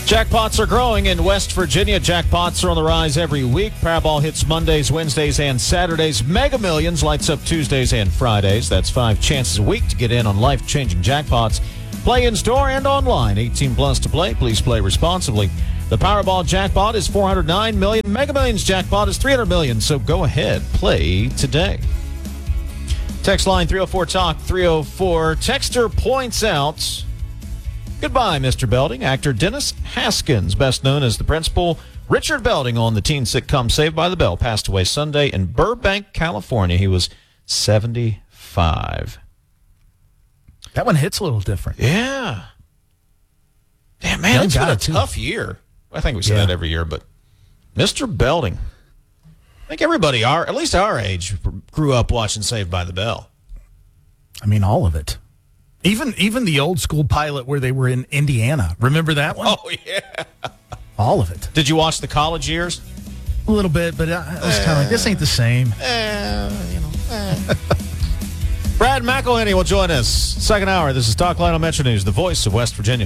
Jackpots are growing in West Virginia. Jackpots are on the rise every week. Powerball hits Mondays, Wednesdays, and Saturdays. Mega Millions lights up Tuesdays and Fridays. That's 5 chances a week to get in on life-changing jackpots. Play in-store and online. 18 plus to play. Please play responsibly. The Powerball jackpot is $409 million. Mega Millions jackpot is $300 million. So go ahead, play today. Text line 304-TALK 304. Texter points out, goodbye, Mr. Belding. Actor Dennis Haskins, best known as the principal Richard Belding on the teen sitcom Saved by the Bell, passed away Sunday in Burbank, California. He was 75. That one hits a little different. Yeah. Damn, man, it's been a tough year. I think we say that every year, but Mr. Belding. I think everybody, at least our age, grew up watching Saved by the Bell. I mean, all of it. Even the old school pilot where they were in Indiana. Remember that one? Oh, yeah. All of it. Did you watch the college years? A little bit, but I was kind of like, this ain't the same. Brad McElhenney will join us. Second hour. This is Talk Line on Metro News, the voice of West Virginia.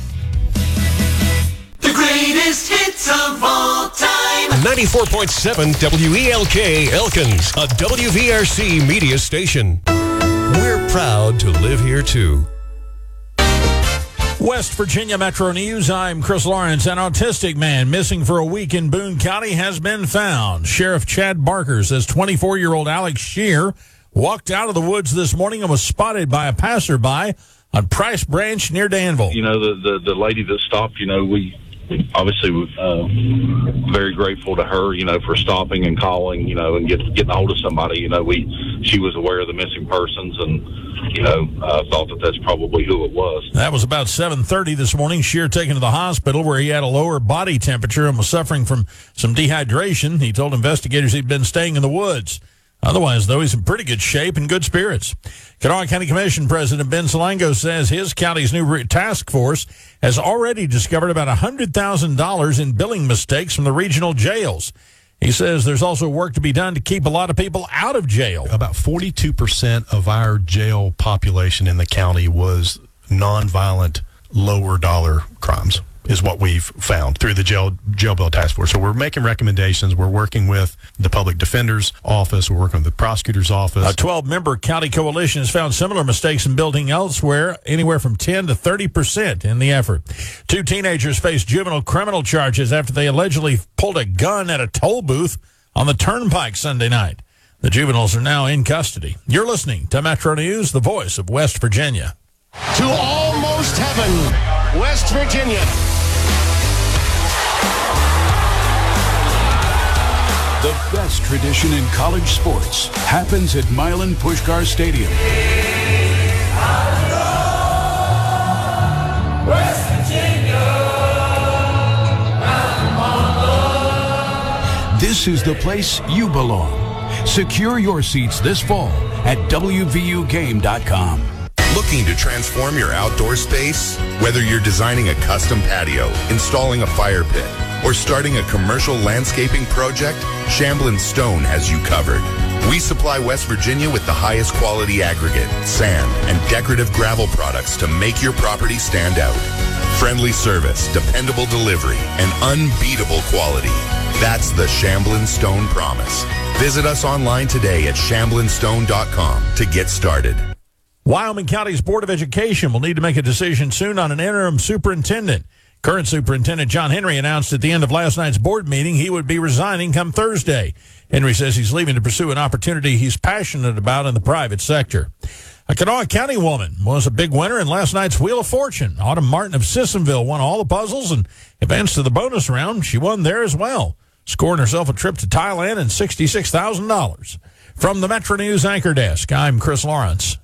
The greatest hits of all time. 94.7 WELK Elkins, a WVRC media station. We're proud to live here, too. West Virginia Metro News, I'm Chris Lawrence. An autistic man missing for a week in Boone County has been found. Sheriff Chad Barker says 24-year-old Alex Shear walked out of the woods this morning and was spotted by a passerby on Price Branch near Danville. You know, the lady that stopped, you know, we obviously very grateful to her, you know, for stopping and calling, you know, and getting a hold of somebody. You know, she was aware of the missing persons and, you know, thought that that's probably who it was. That was about 7:30 this morning. Shear taken to the hospital where he had a lower body temperature and was suffering from some dehydration. He told investigators he'd been staying in the woods. Otherwise, though, he's in pretty good shape and good spirits. Kanawha County Commission President Ben Salango says his county's new task force has already discovered about $100,000 in billing mistakes from the regional jails. He says there's also work to be done to keep a lot of people out of jail. About 42% of our jail population in the county was nonviolent, lower dollar crimes, is what we've found through the jail bill task force. So we're making recommendations. We're working with the public defender's office. We're working with the prosecutor's office. A 12-member county coalition has found similar mistakes in building elsewhere, anywhere from 10 to 30% in the effort. 2 teenagers face juvenile criminal charges after they allegedly pulled a gun at a toll booth on the Turnpike Sunday night. The juveniles are now in custody. You're listening to Metro News, the voice of West Virginia. To almost heaven, West Virginia. The best tradition in college sports happens at Milan Puskar Stadium. West Virginia. This is the place you belong. Secure your seats this fall at WVUGame.com. Looking to transform your outdoor space? Whether you're designing a custom patio, installing a fire pit, or starting a commercial landscaping project, Shamblin Stone has you covered. We supply West Virginia with the highest quality aggregate, sand, and decorative gravel products to make your property stand out. Friendly service, dependable delivery, and unbeatable quality. That's the Shamblin Stone promise. Visit us online today at shamblinstone.com to get started. Wyoming County's Board of Education will need to make a decision soon on an interim superintendent. Current Superintendent John Henry announced at the end of last night's board meeting he would be resigning come Thursday. Henry says he's leaving to pursue an opportunity he's passionate about in the private sector. A Kanawha County woman was a big winner in last night's Wheel of Fortune. Autumn Martin of Sissonville won all the puzzles and advanced to the bonus round. She won there as well, scoring herself a trip to Thailand and $66,000. From the Metro News Anchor Desk, I'm Chris Lawrence.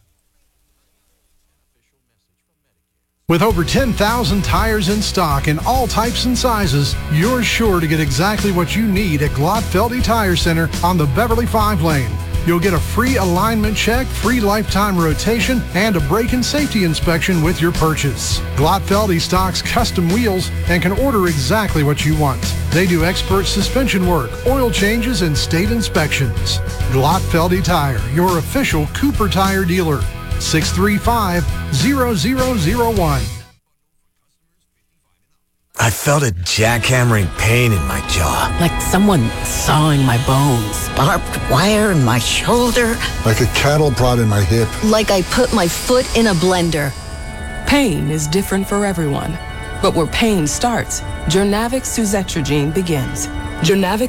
With over 10,000 tires in stock in all types and sizes, you're sure to get exactly what you need at Glotfeldy Tire Center on the Beverly 5 lane. You'll get a free alignment check, free lifetime rotation, and a brake and safety inspection with your purchase. Glotfeldy stocks custom wheels and can order exactly what you want. They do expert suspension work, oil changes, and state inspections. Glotfeldy Tire, your official Cooper Tire dealer. 635-0001. I felt a jackhammering pain in my jaw. Like someone sawing my bones. Barbed wire in my shoulder. Like a cattle prod in my hip. Like I put my foot in a blender. Pain is different for everyone. But where pain starts, Journavx Suzetrigine begins. Journavx